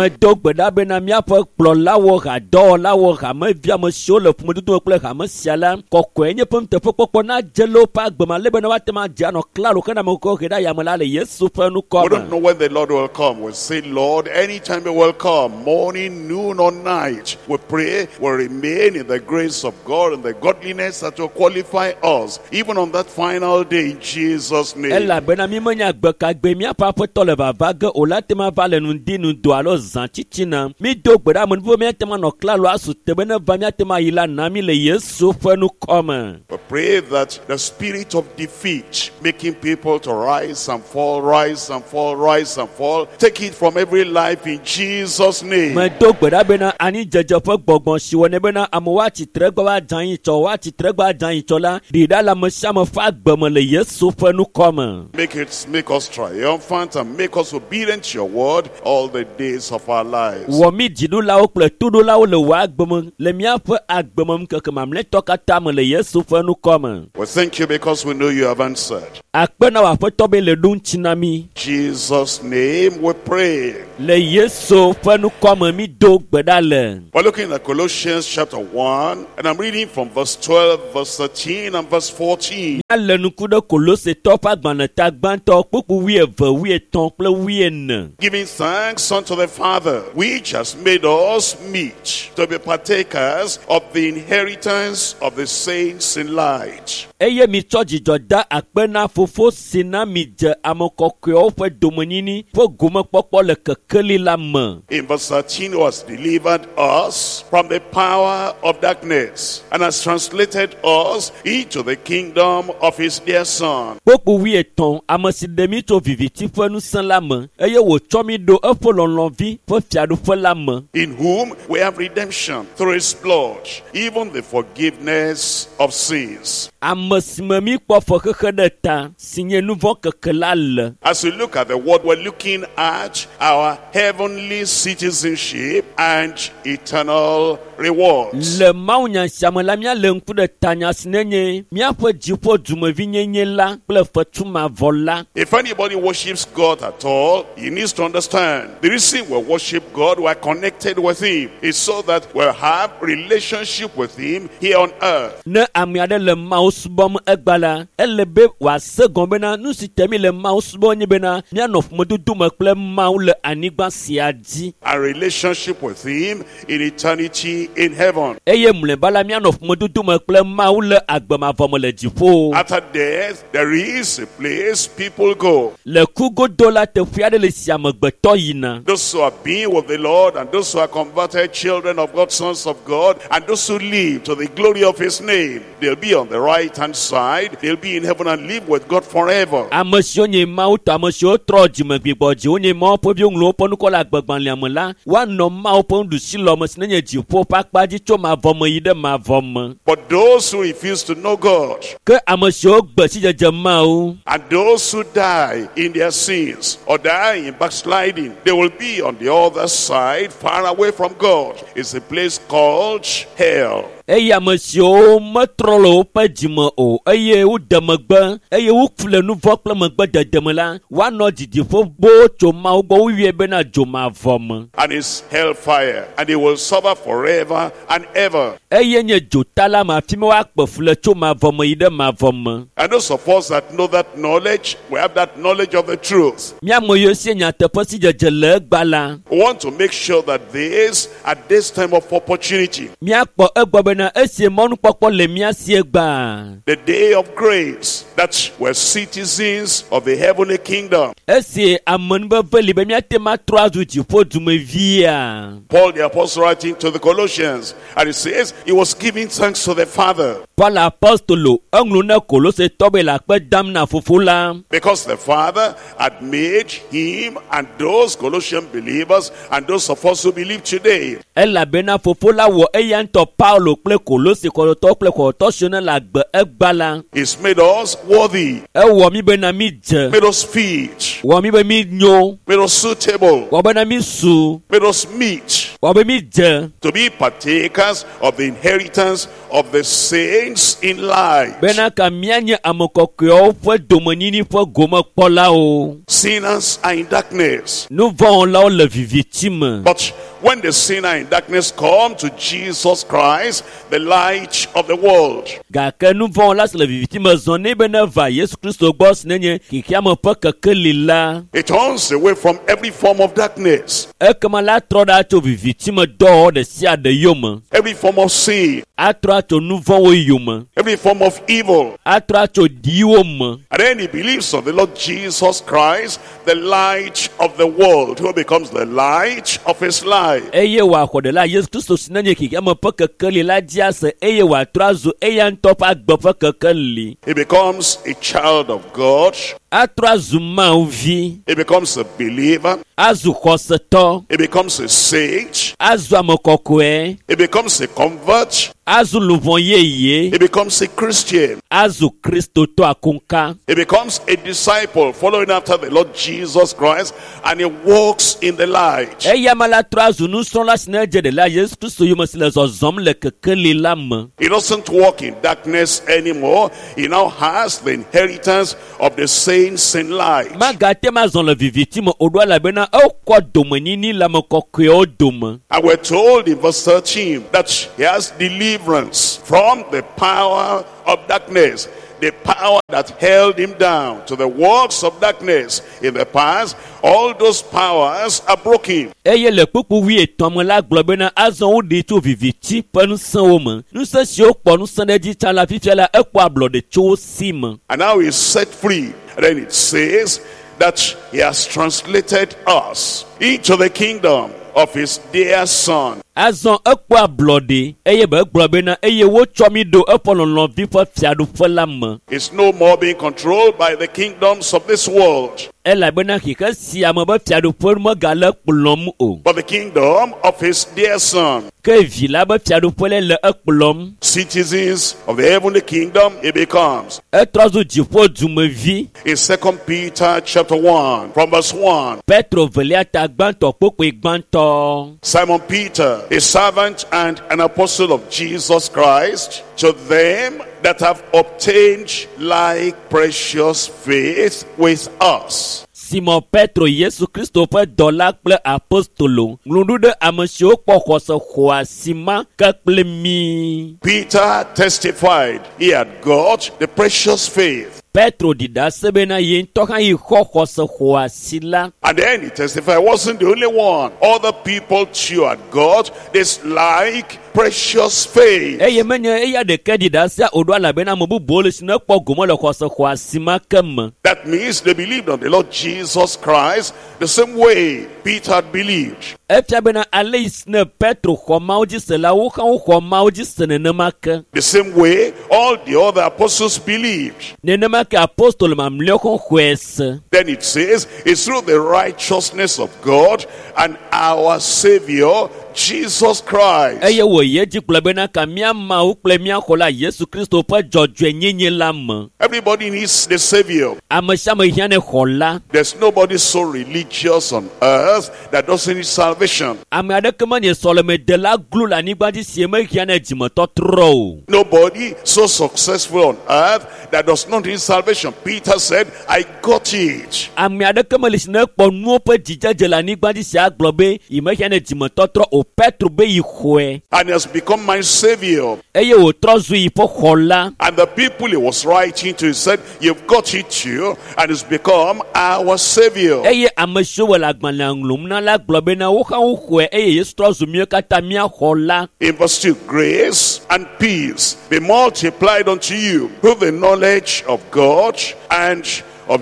We don't know when the Lord will come. We say, Lord, anytime He will come, morning, noon, or night, we pray we'll remain in the grace of God and the godliness that will qualify us, even on that final day, in Jesus' name. We pray that the spirit of defeat, making people to rise rise and fall, rise and fall, rise and fall. Take it from every life in Jesus' name. Me do gbeda bena ani jeje fe gbogbon siwone bena amowa chitregba wa jan yin cho wa chitregba jan yin cho la dida la me shame fa gbeme le Yesu fe nu kome. Make it make us triumphant and make us obedient to your word all the days of our lives. Wo mi jidu la o ple tudu la o le wa gbeme le mia fe agbeme keke mamle toka tam le Yesu fe nu kome. We thank you because we know you have answered. Akpena wa fe tobe le dun chinami. Jesus' name we pray. Le Yesu fe nu kome mi do gbeda le. We're looking at Colossians chapter one, and I'm reading from verse twelve, verse thirteen, and verse fourteen. Le nuku de Kolose topa gbaneta gbanto pupu wi eve wi eton ple wi ene. Giving thanks unto the Father, which has made us meet to be partakers of the inheritance of the saints in light. Eye mi choji joda akpena fofo sina mi je amokokyo fe domenini fo gume popo le kekeli la me. In verse thirteen, who has delivered us from the power of darkness and has translated us into the kingdom of his dear Son. Popo wi eton amasidemi to viviti fe nu san la me. Eye wo chomi do efo lonlonvi fo fiadu fe la me. In whom we have redemption through his blood, even the forgiveness of sins. Amasimemi po fo keke de ta sinye nouveau keke la le. As we look at the word, we're looking at our heavenly citizenship and eternal rewards. Le maunya shamela mia le nku de tanya sinenye mia fo jipo dumevi nyenye la ple fo tuma vola. If anybody worships God at all, he needs to understand the reason we worship God, we're connected with him, is so that we'll have relationship with him here on earth. Ne amiade le mouse bom egbala elebe wa segombena nu sitemi le mouse bonye bena mia no modudu mekle mau le anigba siadi. A relationship with him in eternity in heaven. Eye mle bala mia no modudu mekle mau le agbama vomo le jifo. After death, there is a place people go. Le kugo dola te fiade le siamegbeto yina. Those who have been with the Lord and those who are converted children of God, sons of God, and those who live to the glory of his name, they'll be on the right hand side. They'll be in heaven and live with God forever. Amesio nye mau to amesio troji megbiboji onye mo po bi onlo po nuko la gbegban le amla wa no mau po ndu silo mo sinenye jifo pakpaji cho ma vomo yide ma vomo. But those who refuse to know God, Ke amesio gbe si jeje mau and those who die in their sins or die in backsliding, they will be on the other side, far away from God. It's a place called hell. Eye amesio metrolo pe jime o eye u demegbe eye u fle nu vo kple megbe dedemela wa no didifo bo cho ma gbo wie be na jo ma vom. And it's hellfire, and they will suffer forever and ever. Eye nye jotala ma fi me wa kpe fle cho ma vom ide ma vom. And those of us that know that knowledge, we have that knowledge of the truth. Mia moyo sie nya te posi jeje le gbala. We want to make sure that this, at this time of opportunity, Mia kpo egbo na esie monu popo le mia sie gba. the day of grace, that we're citizens of the heavenly kingdom. Esie amon be veli be mia te ma troazu jifo dume via. Paul the apostle writing to the Colossians, and he says he was giving thanks to the Father Paul apostolo englu na Kolose tobe la pe dam na fufula. because the Father had made him and those Colossian believers and those of us who believe today. Ela bena fufula wo eyanto Paulo ple Kolose ko to ple ko to shona la gbe egbala. He's made us worthy, E wo mi be na mi je. made us fit, Wo mi be mi nyo. made us suitable, Wo be na mi su. made us meet Wo be mi je. to be partakers of the inheritance of the saints in light. Bena ka mianye amokokyo fo domonini fo goma pola o. Sinners are in darkness. Nous vont là le vivitime. But when the sinner in darkness come to Jesus Christ, the light of the world, Ga ke nous vont là le vivitime zonne bena va Yesu Christo boss nenye ki kiamo pa ke lila. it turns away from every form of darkness, E kama la troda to vivitime do de sia de yoma. every form of sin, Atra to nous vont o yoma. every form of evil. Atra to dioma. And then he believes on the Lord Jesus Christ, the light of the world, who becomes the light of his life. Eye wa ko de la Yesu Christo sinenye ki kiamo pa ke lila dia se eye wa trazo eye ntop agbo pa ke li. He becomes a child of God. atrɔ azu maovi, He becomes a believer. azu xɔsetɔ, He becomes a saint. azu ame kɔkɔe, He becomes a convert. azu luvɔ yeye, He becomes a Christian. azu kristotɔ akonka, He becomes a disciple following after the Lord Jesus Christ, and he walks in the light. eyama la trɔ azu nusrɔ̃la si ne dze ɖe la Yesu Kristo yome si le zɔzɔm le kekeli la me. He doesn't walk in darkness anymore. He now has the inheritance of the saints in light. Magate ma zɔn le viviti me o ɖo elabena ekɔ domenyini le ame kɔkɔewo dome. And we're told in verse thirteen that he has deliverance from the power of darkness. The power that held him down to the works of darkness in the past, all those powers are broken. Eye le kpukpu wi etɔ̃ me la gblɔ bena azɔ woɖi tso viviti ƒe ŋusẽwo me. Ŋusẽ siwo kpɔ ŋusẽ ɖe dzi tsã la fifia la ekpɔ ablɔɖe tso wo si me. And now he's set free. And then it says that he has translated us into the kingdom of his dear son. Azɔ ekpɔ ablɔɖe eye be egblɔ bena eye wotsɔ mi ɖo eƒe lɔlɔ̃vi ƒe fiaɖuƒe la me. It's no more being controlled by the kingdoms of this world, Elabena xixe si ame be fiaɖuƒe megale kplɔm o. but the kingdom of his dear son. Ke vi la be fiaɖuƒe le le ekplɔm. Citizens of the heavenly kingdom he becomes. Etrɔ zu dziƒo dumevi. In Second Peter chapter one, from verse one, Petro velia ta gbãtɔ kpokpoe gbãtɔ. Simon Peter, a servant and an apostle of Jesus Christ, to them that have obtained like precious faith with us. Simon Petro Yesu Kristo ƒe dɔla kple apostolo ŋlɔɖu ɖe ame siwo kpɔ xɔse xɔasi ma ke kple mi. Peter testified he had got the precious faith. Petro ɖiɖa se bena ye ŋutɔ hã yi xɔ xɔse xɔasi la. And then he testified, I wasn't the only one. Other people too had got this like precious faith. Eye menye eya ɖeke ɖiɖa sea o ɖo elabena ame bubuwo le si ne kpɔ gome le xɔse xɔasi ma ke me. That means they believed on the Lord Jesus Christ the same way Peter had believed. Efia bena ale yi si ne Petro xɔ Mawu dzi se la wo hã woxɔ Mawu dzi se nenema ke. The same way all the other apostles believed. Nenema ke apostolo mamlɛwo hã xɔe se. Then it says, it's through the righteousness of God and our Savior, Jesus Christ. Eye wo ye dzi gblɔ bena ka mía Mawu kple mía xɔla Yesu Kristo ƒe dzɔdzɔenyenye la me. Everybody needs the Savior. Ame sia ame hiã ne xɔ la. There's nobody so religious on earth that doesn't need salvation. Ame aɖeke menye sɔlemedela glu le anyigba dzi si mehiã ne dzimetɔtrɔ o. Nobody so successful on earth that does not need salvation. Peter said, I got it. Ame aɖeke meli si ne kpɔ nuwo ƒe dzidzedze le anyigba dzi si agblɔ be yi mehiã ne dzimetɔtrɔ o. Petro be yi xɔe. And he has become my Savior. Eye wòtrɔ zu yi ƒe xɔ la. And the people he was writing to, he said, you've got it too, and it's become our Savior. Eye ame siwo wɔ le agbalẽa ŋlɔm na la gblɔ bena wo hã woxɔe eye Yesu trɔ zu míawo katã mía xɔ la. In verse two, grace and peace be multiplied unto you through the knowledge of God and of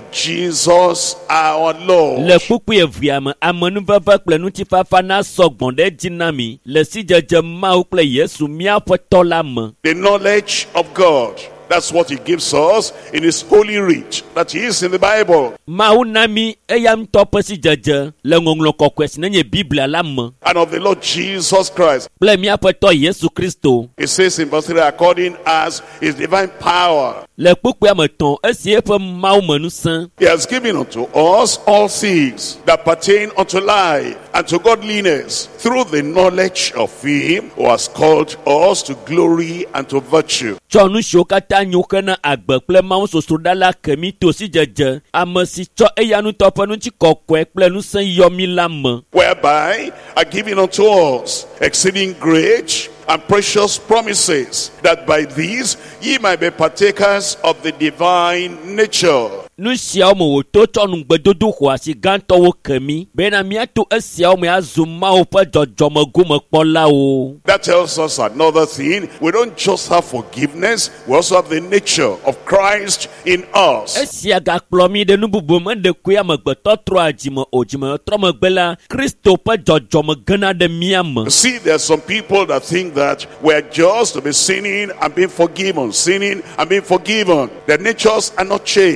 Jesus our Lord. Le kpukpu evia me amenuveve kple ŋutifafa na sɔgbɔn ɖe dzi na mi le sidzedze Mawu kple Yesu míaƒe tɔ la me. The knowledge of God. That's what he gives us in his holy writ that is in the Bible. Mawu na mi eya ŋutɔ ƒe sidzedze le ŋɔŋlɔ kɔkɔe si nenye Biblia la me. And of the Lord Jesus Christ. Kple míaƒe tɔ Yesu Kristo. It says in verse three, according as his divine power. Le kpukpua me tɔn esi eƒe Mawu me ŋusẽ. He has given unto us all things that pertain unto life and to godliness through the knowledge of him who has called us to glory and to virtue. Tsɔ nu siwo katã nyo xe na agbe kple Mawu sosroɖa la ke mi to sidzedze ame si tsɔ eya ŋutɔ ƒe ŋutikɔkɔe kple ŋusẽ yɔ mi la me. Whereby are given unto us exceeding great and precious promises, that by these ye might be partakers of the divine nature. Nu siawo me wòto tsɔ nugbedodo xɔasi gãtɔwo ke mi bena míato esiawo me azu Mawu ƒe dzɔdzɔmegomekpɔlawo. That tells us another thing. We don't just have forgiveness, we also have the nature of Christ in us. Esia gakplɔ mi ɖe nu bubu me ɖekoe amegbetɔ trɔa dzime o dzimetrɔ megbe la Kristo ƒe dzɔdzɔme gena ɖe mía me. See, there are some people that think that we're just to be sinning and being forgiven, sinning and being forgiven. Their natures are not changed.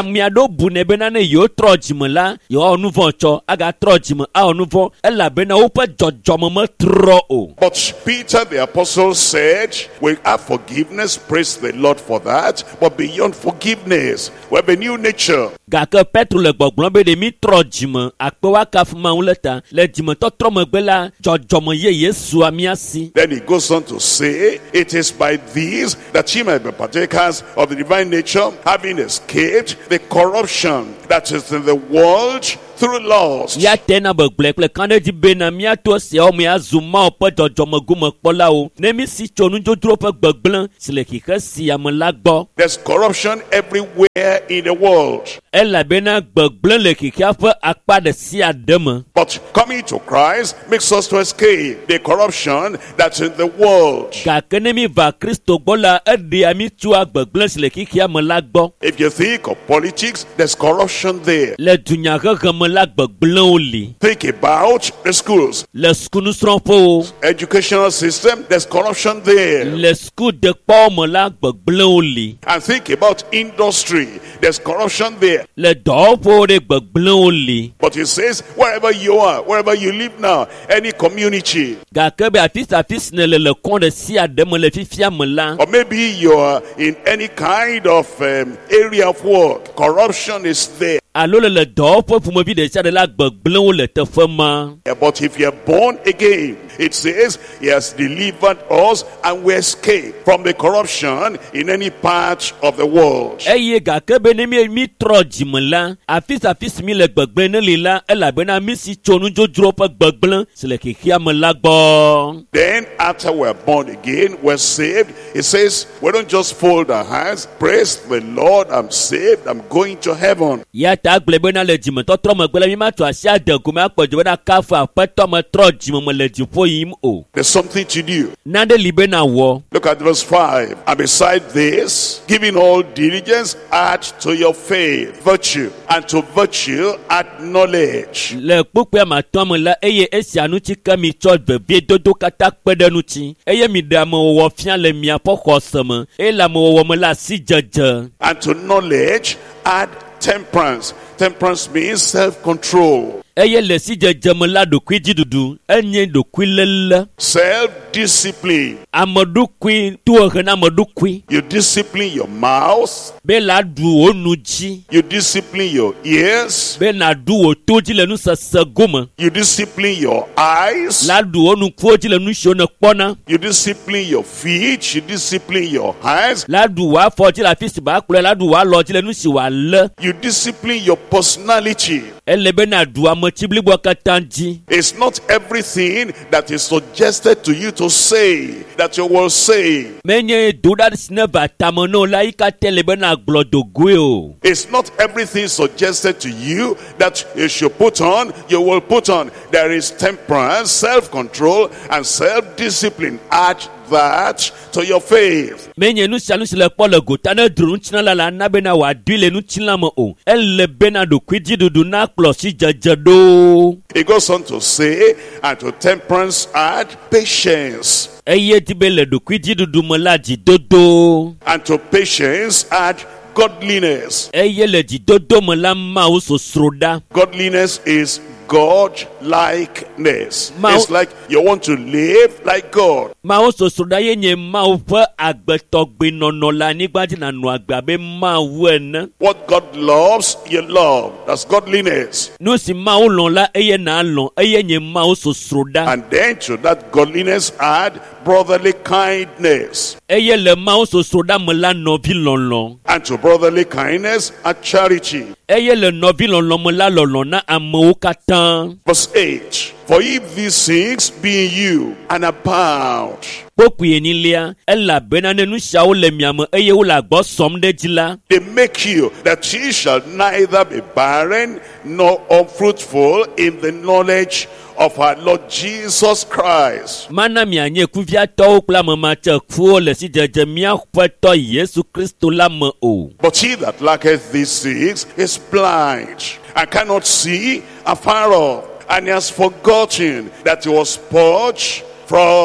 amia do bu ne bena ne yo trojime la yo onuvon cho aga trojime a onuvon ela bena ope jojomo me tro o. But Peter the apostle said, we have forgiveness, praise the Lord for that, but beyond forgiveness, we have a new nature. Gake Petro le gbogblon be de mi trojime akpe wa kafuma uleta le jime to trome gbela jojomo ye Yesu amiasi. Then he goes on to say, it is by these that ye might be partakers of the divine nature, having escaped the corruption that is in the world through lust. Ya tena be gblekple kande di bena mia to se o mia zuma o pe jojomo gumo pola o ne mi si chonu jodro pe gbegblin sile kike si am lagbo. There's corruption everywhere in the world. Ela bena gbegblin le kike afa akpa de si ademe. But coming to Christ makes us to escape the corruption that's in the world. Ga kene mi va Kristo gbola ede ami tu agbegblin sile kike am lagbo. If you think of politics, there's corruption there. Le dunya gege la gbegblin o li. Think about the schools. Le skunu sronfo. Educational system, there's corruption there. Le sku de kpo mo la gbegblin o li. And think about industry, there's corruption there. Le dofo de gbegblin o li. But he says, wherever you are, wherever you live now, any community. Ga ke be afis afis ne le le kon de si ademe le fifia me la. Or maybe you're in any kind of um, area of work, corruption is there. Alo le le dofo fu mo bi de sa de la gbegblin o le te fema. Yeah, but if you're born again, it says he has delivered us and we escape from the corruption in any part of the world. Eye ga ke be ne mi mi trojime la afis afis mi le gbegblin ne le la ela bena mi si chonu jodro pe gbegblin sile kike me la gbo. Then after we're born again, we're saved. It says we don't just fold our hands, praise the Lord, I'm saved, I'm going to heaven. Ya ta gble bena le jime to tro me gbele mi ma to asia de ku me apojo bena kafu apeto me trojime me le jifo yim o. There's something to do. Nade libe na wo. Look at verse five. And beside this, giving all diligence, add to your faith virtue, and to virtue add knowledge. Le pupe ma tomo la eye esianu ti kami church be bi dodo kata pedenu ti. Eye mi da mo wo fian le mi apo khoseme. E la mo wo me la si jeje. And to knowledge add temperance. Temperance means self-control. Eye le si jeje me la do kwi jidudu. Enye do kwi lele. Self-discipline. Amadu kwi tu hena amadu kwi. You discipline your mouth. Be la du onu ji. You discipline your ears. Be na du o toji le nu sese goma. You discipline your eyes. La du onu kwoji le nu shone kpona. You discipline your feet. You discipline your hands. La du wa foji la fisi ba kule la du wa loji le nu si wa le. You discipline your personality. Ele be na du amachibli bwa katanji. It's not everything that is suggested to you to say that you will say. Menye do that sneva tamono la ika tele be na glodo gwe o. It's not everything suggested to you that you should put on, you will put on. There is temperance, self-control, and self-discipline. Add that to your faith. Menye nu sanu sile pole go tane drun china la la na be na wa dile nu china mo o. Elle be na do kwiji dudu na klosi jajado. It goes on to say, and to temperance add patience. Eye tibe le do kwiji dudu mo la ji dodo. And to patience add godliness. Eye le ji dodo mo la ma o so sroda. Godliness is God-likeness. Ma- It's like you want to live like God. Ma o so sroda ye nye ma o fe agbetogbe nono la nigba ji na nu agba be ma wo ene. What God loves, you love. That's godliness. No si ma o lon la eye na lon eye nye ma o so sroda. And then to that godliness add brotherly kindness. Eye le ma o so sroda me la novi lon lon. And to brotherly kindness add charity. Eye le novi lon lon me la lon lon na ame o katan. Verse eight. For if these things be in you and abound, Poku ye ni lia ela bena ne nu sha o le miame eye o la gbo som de jila. they make you that ye shall neither be barren nor unfruitful in the knowledge of our Lord Jesus Christ. Mana mi anye kuvia to kula mama che ku le si jeje mia kweto Yesu Kristo la me o. But he that lacketh these things is blind and cannot see afar off, and he has forgotten that he was purged from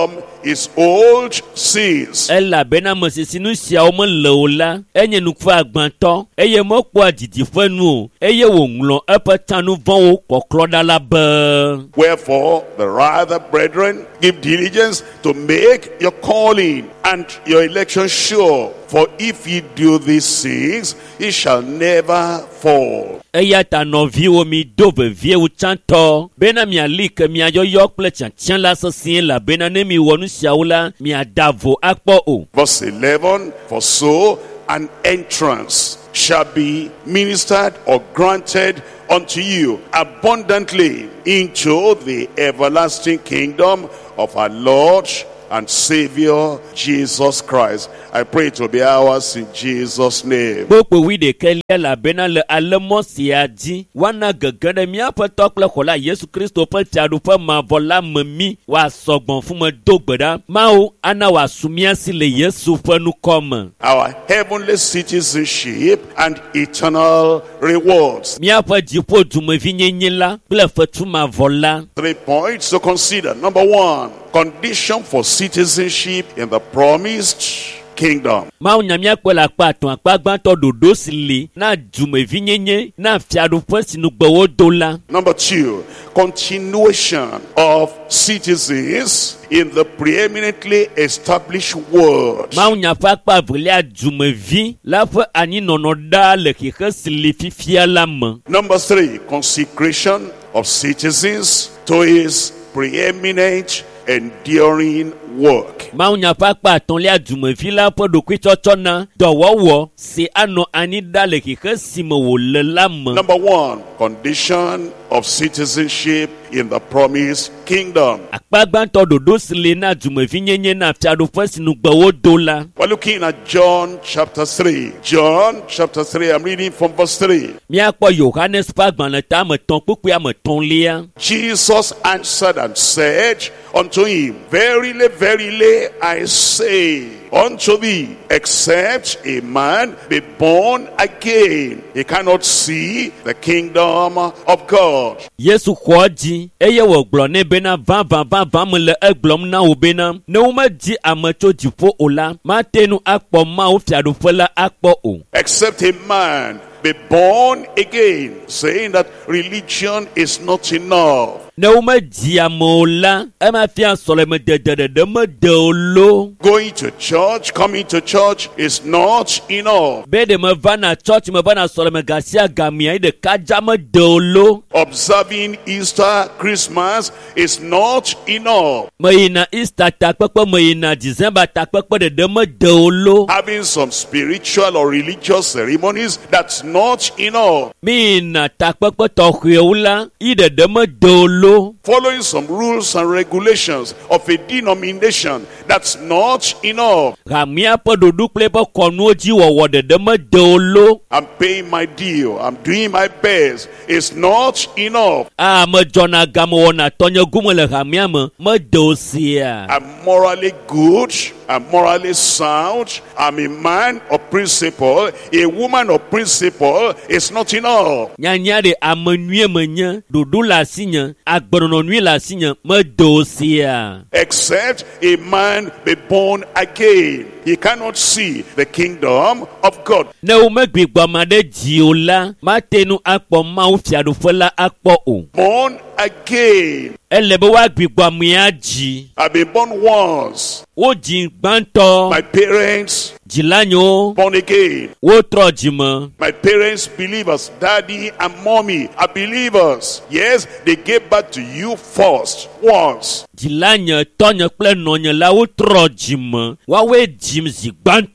his old sins. elabena mesisinu siawo me le o la enye nukufa agbanto eye mokpo adidi fenu o eye wo nglo epe tanu vɔnwo kɔklɔ da la be. Wherefore, the rather, brethren, give diligence to make your calling and your election sure. For if ye do these things, ye shall never fall. Eya ta nɔviwo mi do vevie wo tsãtɔ bena miali ke miayɔyɔ kple tiatia la sesĩe labena ne mi wɔ nu siawo la miada vo akpɔ o. Verse eleven, for so an entrance shall be ministered or granted unto you abundantly into the everlasting kingdom of our Lord and Savior Jesus Christ. I pray it will be ours in Jesus' name. Gbogbo wi de ke lia labena le alemo sia dzi wana gege ɖe míaƒe tɔ kple xɔ la Yesu Kristo ƒe fiaɖuƒe mavɔ la me mi wòasɔgbɔn fu me do gbe ɖa Mawu ana wòasu mía si le Yesu ƒe nukɔ me. Our heavenly citizenship and eternal rewards. Míaƒe dziƒo dumevi nyenye la kple fetu mavɔ la. Three points to consider. Number one, condition for citizenship in the promised kingdom. Mawu nya míakpɔ le akpa atɔ̃ akpa gbãtɔ ɖoɖo si li na dumevi nyenye na fiaɖuƒe si nugbe wodo la. Number two, continuation of citizens in the preeminently established world. Mawu nya ƒe akpa evelia dumevi la ƒe anyinɔnɔ ɖa le xixe si li fifia la me. Number three, consecration of citizens to his preeminent enduring work. Mawu nya ƒe akpa atɔ̃lia dumevi la ƒe ɖokuitsɔtsɔ na dɔwɔwɔ si anɔ anyi ɖa le xixe si me wòle la me. Number one, condition of citizenship in the promised kingdom. Akpa gbãtɔ ɖoɖo si li na dumevi nyenye na fiaɖuƒe si nugbe wodo la. We're looking at John chapter three. John chapter three, I'm reading from verse three. Míakpɔ Yohanes ƒe agbalẽ ta ame tɔ̃ kpukpui ame tɔ̃lia. Jesus answered and said unto him, verily, verily, I say unto thee, except a man be born again, he cannot see the kingdom of God. Yesu xɔ dzi eye wògblɔ nɛ bena vavavava me le egblɔm na wò bena ne womedzi ame tso dziƒo o la mate nu akpɔ Mawu fiaɖuƒe la akpɔ o. Except a man be born again, saying that religion is not enough. Ne womedzi ame o la emafia sɔlemedede ɖeɖe mede o lo. Going to church, coming to church is not enough. Be ɖe meva na tsɔtsi meva na sɔlemegasia gamia yi ɖeka dza mede o lo. Observing Easter, Christmas is not enough. Meyina Easter takpekpe meyina December takpekpe ɖeɖe mede o lo. Having some spiritual or religious ceremonies, that's not enough. Miyina takpekpe tɔxɔewo la yi ɖeɖe mede o lo. Following some rules and regulations of a denomination, that's not enough. Gamia ƒe ɖoɖo kple eƒe kɔnuwo dzi wɔwɔ ɖeɖe mede o lo. I'm paying my due, I'm doing my best, it's not enough. Ah, me dzɔna game wɔna tɔnye gume le gamia me mede o sia. I'm morally good, I'm morally sound, I'm a man of principle, a woman of principle, it's not enough. Nyanya ɖe ame nyuie menye ɖoɖo le asinye agbenɔnɔ nyui le asinye mede o sia. Except a man be born again, he cannot see the kingdom of God. Ne womegbi gbɔma ɖe dzi o la mate nu akpɔ Mawu fiaɖuƒe la akpɔ o. Born again. Ele be woagbi gbɔmea dzi. I've been born once. Wodzi gbãtɔ. My parents Dzilanyo. born again. Wotrɔ dzime. My parents believers, daddy and mommy are believers. Yes, they gave birth to you first, once. Dzilanye tɔnye kple nɔnye la wotrɔ dzime. Woawoe dzim zi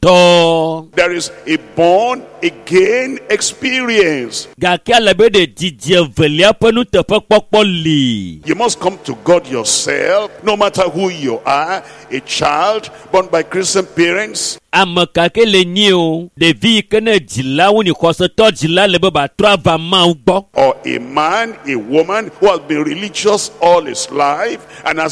gbãtɔ. There is a born again experience. Gake ale be ɖe dzidzi evelia ƒe nuteƒekpɔkpɔ li. You must come to God yourself, no matter who you are, a child born by Christian parents. Ame kake le nyi o. Ɖevi yi ke ne dzila wo ni xɔsetɔ dzila le be ba trɔ ava Mawu gbɔ. Or a man, a woman who has been religious all his life and has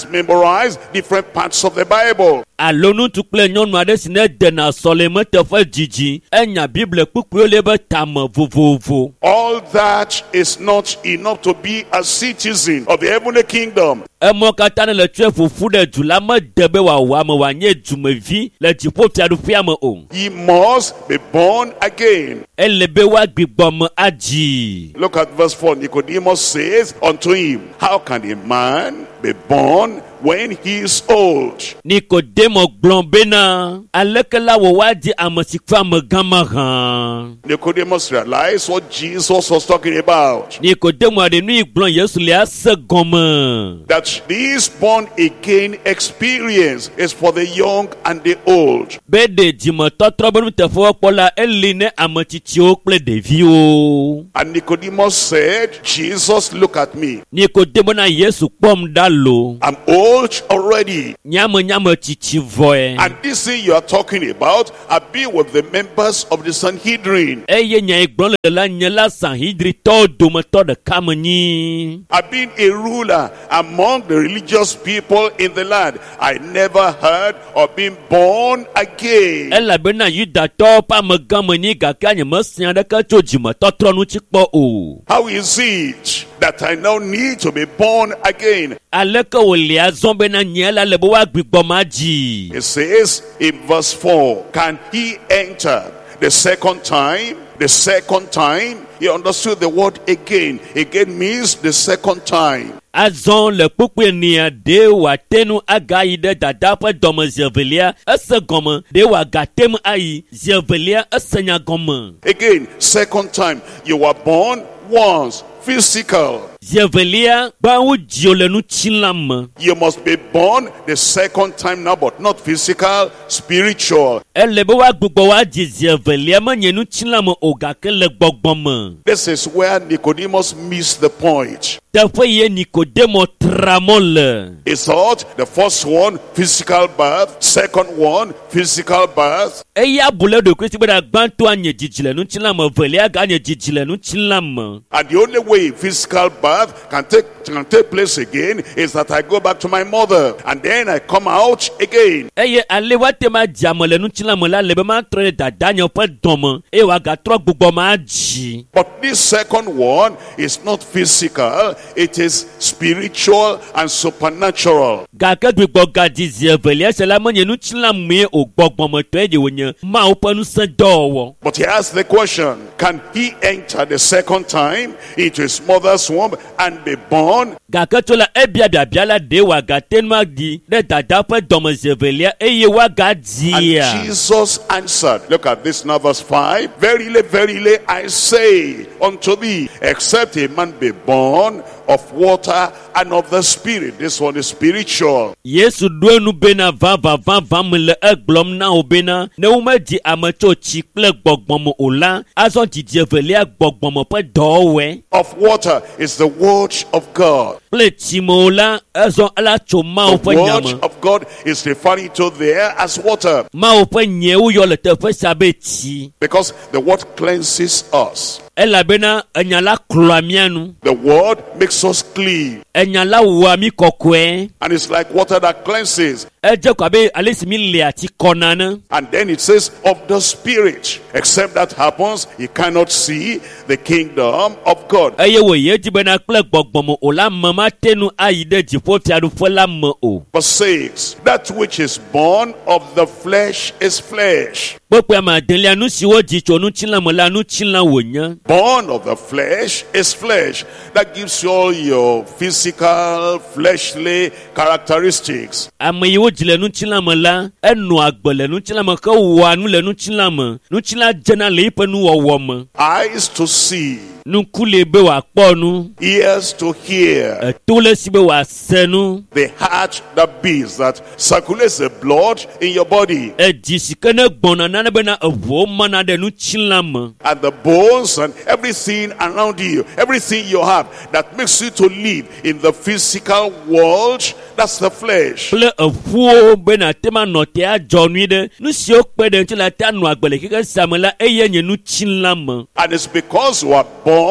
has memorized different parts of the Bible. Alonu tukle nyɔnu aɖe si ne dena sɔleme teƒe dzidzi enya Bible kpukpuiwo le be tame vovovo. All that is not enough to be a citizen of the heavenly kingdom. Emɔ katã ne le tsyɔ ƒoƒu ɖe du la mede be wòawɔ ame wòanye dumevi le dziƒofiaɖuƒea me o. He must be born again. Ele be woagbigbɔ me adzi. Look at verse four. Nicodemus says unto him, how can a man be born when he is old? Nikodemo gblɔ bena aleke la wò woadi ame si ƒe amegã mahã. Nicodemus realized what Jesus was talking about. Nikodemo aɖe nu yi gblɔm Yesu le ase gɔme. That this born again experience is for the young and the old. Be de dzimetɔtrɔ be nuteƒe kpɔ la eli ne ame tsitsiwo kple ɖeviwo. And Nicodemus said, Jesus, look at me. Nikodemo na Yesu kpɔm ɖa lo. I'm old already. Nyame nyame tsitsi vɔe. And this thing you are talking about, I've been with the members of the Sanhedrin. Eye nya yi gblɔm le la nye la Sanhedritɔwo dometɔ ɖeka me nyi. I've been a ruler among the religious people in the land. I never heard of being born again. Elabena Yudatɔwo ƒe amegã me nyi gake nye mesia ɖeke tso dzimetɔtrɔ ŋuti kpɔ o. How is it that I now need to be born again? Aleke wòle azɔ bena nye la le be woagbigbɔ ma dzi. It says in verse four, can he enter the second time? The second time, he understood the word again. Again means the second time. Azɔ le kpukpui nia de wòate nu agayi ɖe dada ƒe dɔme zi evelia ese gɔme de wòagate mu ayi zi evelia ese nya gɔme. Again, second time, you were born once, physical. Zi evelia gbawo dzio le nu tsila me. You must be born the second time now, but not physical, spiritual. Ele be woagbugbɔ woadzi zi evelia menye nu tsila me o gake le gbɔgbɔ me. This is where Nicodemus missed the point. Teƒe ye Nikodemo tra mɔ le. He thought the first one, physical birth, second one, physical birth. Eya bule ɖokui si be ɖe gbãtɔa nye dzidzi le nu tsila me, evelia ga nye dzidzi le nu tsila me. And the only way physical birth can take can take place again is that I go back to my mother and then I come out again. Eye ale wate ma dzi ame le nu tsila me la le be ma trɔ ɖe dada nye ƒe dɔme eye wòagatrɔ gbugbɔ ma dzi. But this second one is not physical, it is spiritual and supernatural. Gake gbigbɔ gadzi zi evelia se la menye nu tsila me o gbɔgbɔmetɔ eye wònye Mawu ƒe ŋusẽ dɔwɔwɔ. But he asked the question, can he enter the second time into his mother's womb and be born? Gake tso la ebia biabia la de wòagate nu adi ɖe dada ƒe dɔme zi evelia eye wòagadzia. And Jesus answered, look at this now, verse five. Verily, verily, I say unto thee, except a man be born of water and of the Spirit. This one is spiritual. Yesu ɖo enu bena vavavava me le egblɔm na wo bena ne womedzi ame tso tsi kple gbɔgbɔme o la azɔ dzidzi evelia gbɔgbɔme ƒe dɔwɔwɔe. Of water is the word of God. Kple tsi me o la ezɔ ela tso Mawu The ƒe word nyame. of God is referring to there as water, Mawu ƒe nyewo yɔ le teƒe sia be tsi. because the word cleanses us. Elabena enya la klɔa mia nu. The word makes us clean. Enya la wɔa mi kɔkɔe. And it's like water that cleanses. Edze ko abe ale si mi lea tsi kɔna ne. And then it says of the Spirit. Except that happens, you cannot see the kingdom of God. Eye wo ye dzi bena kple gbɔgbɔme o la me ma te nu ayi ɖe dziƒofiaɖuƒe la me o. Verse six, that which is born of the flesh is flesh. Kpekpea ma delia nu siwo dzi tso nu tsila me la nu tsila wònye. Born of the flesh is flesh. That gives you all your physical, fleshly characteristics. Ame yiwo dzi le nu tsila me la enu agbe le nu tsila me ke wɔa nu le nu tsila me. Nu tsila dzena le yiƒe nuwɔwɔ me. Eyes to see, Nuku le be wòakpɔ nu. ears to hear, Eto le si be wòase nu. the heart that beats, that circulates the blood in your body, Edzi si ke ne gbɔna nane bena eʋuwo mana ɖe nu tsila me. and the bones and everything around you, everything you have that makes you to live in the physical world. That's the flesh. Kple eƒuwo bena te ma nɔ te adzɔ nyui ɖe. Nu siwo kpe ɖe ŋuti la te anɔ agbe le keke sia me la eye nye nu tsila me. And it's because you are born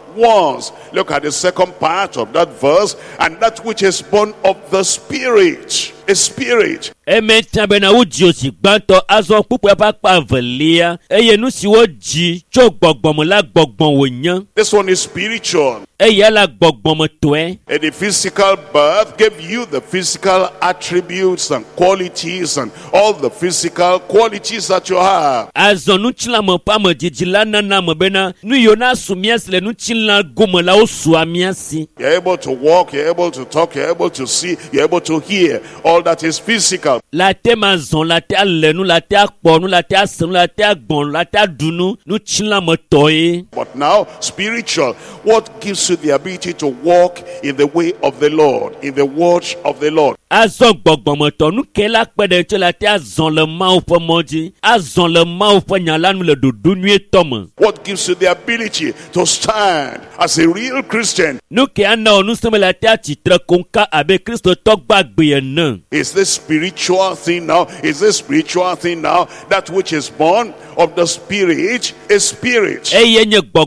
once. Look at the second part of that verse. And that which is born of the Spirit. A spirit. Eme tabena uji si gbanto azo pupu pa pa velia. Eye nu si wo ji cho gbogbon la gbogbon wo yan. This one is spiritual. Eye la gbogbon mo to e. And the physical birth gave you the physical attributes and qualities and all the physical qualities that you have. Azo nu chila mo pa mo jijila na na mo bena nu yo na sumias le nu chila gomo la o su amiasi. You're able to walk, you're able to talk, you're able to see, you're able to hear. All that is physical. La te mazon, la te alenu, la te akponu, la te asenu, la te agbon, la te adunu, nu chila mo toye. But now, spiritual, what gives you the ability to walk in the way of the Lord, in the watch of the Lord? Azon gbogbo mo to nu ke la pede che la te azon le ma o fo moji, azon le ma o fo nyalanu le dodu nu etomo. What gives you the ability to stand as a real Christian? Nu ke ana onu seme la te atitre konka abe Kristo to gbagbe yen. Is this spiritual thing now? Is this spiritual thing now? That which is born of the Spirit is spirit. Eye nye gbogbo